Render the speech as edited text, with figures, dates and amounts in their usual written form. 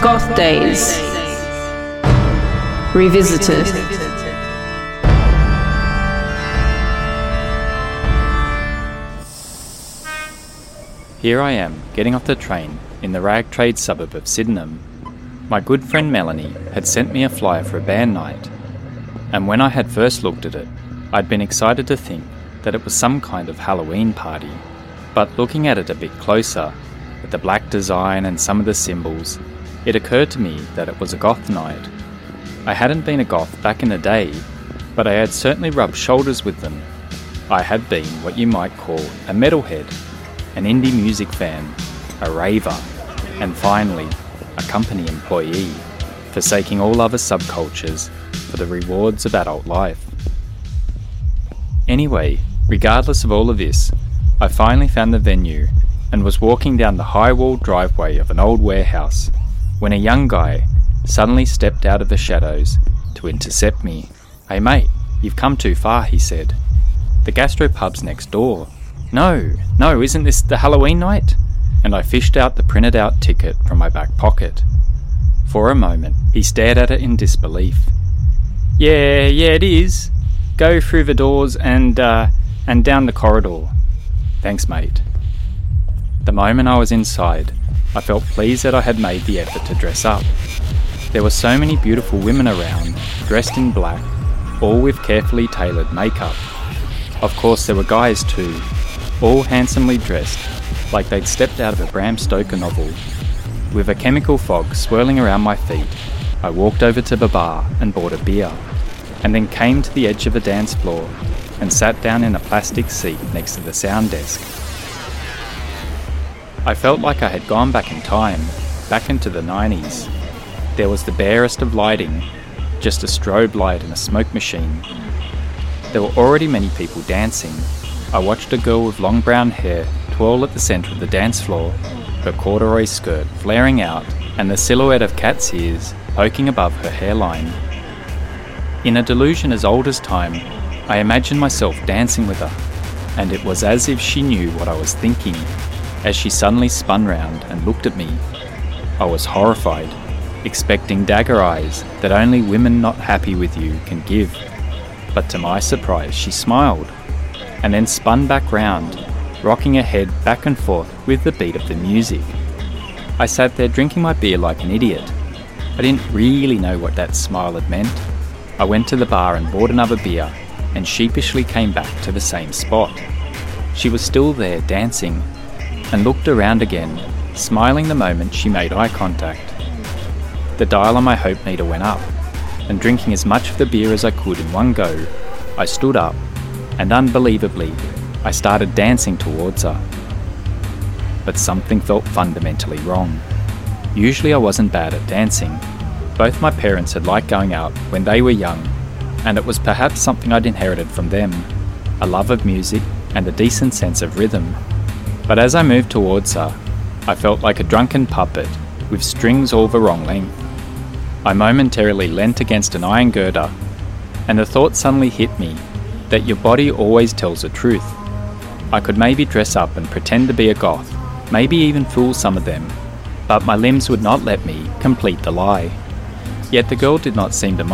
Goth Days Revisited. Here I am, getting off the train in the rag trade suburb of Sydenham. My good friend Melanie had sent me a flyer for a band night, and when I had first looked at it, I'd been excited to think that it was some kind of Halloween party. But looking at it a bit closer, at the black design and some of the symbols, it occurred to me that it was a goth night. I hadn't been a goth back in the day, but I had certainly rubbed shoulders with them. I had been what you might call a metalhead, an indie music fan, a raver, and finally, a company employee, forsaking all other subcultures for the rewards of adult life. Anyway, regardless of all of this, I finally found the venue and was walking down the high-walled driveway of an old warehouse when a young guy suddenly stepped out of the shadows to intercept me. "Hey mate, you've come too far," he said. "The gastropub's next door." No, isn't this the Halloween night?" And I fished out the printed out ticket from my back pocket. For a moment, he stared at it in disbelief. Yeah, it is. Go through the doors and down the corridor." "Thanks, mate." The moment I was inside, I felt pleased that I had made the effort to dress up. There were so many beautiful women around, dressed in black, all with carefully tailored makeup. Of course, there were guys too, all handsomely dressed, like they'd stepped out of a Bram Stoker novel. With a chemical fog swirling around my feet, I walked over to the bar and bought a beer, and then came to the edge of the dance floor and sat down in a plastic seat next to the sound desk. I felt like I had gone back in time, back into the 90s. There was the barest of lighting, just a strobe light and a smoke machine. There were already many people dancing. I watched a girl with long brown hair twirl at the centre of the dance floor, her corduroy skirt flaring out and the silhouette of cat's ears poking above her hairline. In a delusion as old as time, I imagined myself dancing with her, and it was as if she knew what I was thinking, as she suddenly spun round and looked at me. I was horrified, expecting dagger eyes that only women not happy with you can give. But to my surprise, she smiled, and then spun back round, rocking her head back and forth with the beat of the music. I sat there drinking my beer like an idiot. I didn't really know what that smile had meant. I went to the bar and bought another beer, and sheepishly came back to the same spot. She was still there dancing, and looked around again, smiling the moment she made eye contact. The dial on my hope meter went up, and drinking as much of the beer as I could in one go, I stood up, and unbelievably, I started dancing towards her. But something felt fundamentally wrong. Usually I wasn't bad at dancing. Both my parents had liked going out when they were young, and it was perhaps something I'd inherited from them, a love of music and a decent sense of rhythm. But as I moved towards her, I felt like a drunken puppet with strings all the wrong length. I momentarily leant against an iron girder, and the thought suddenly hit me that your body always tells the truth. I could maybe dress up and pretend to be a goth, maybe even fool some of them, but my limbs would not let me complete the lie. Yet the girl did not seem to mind.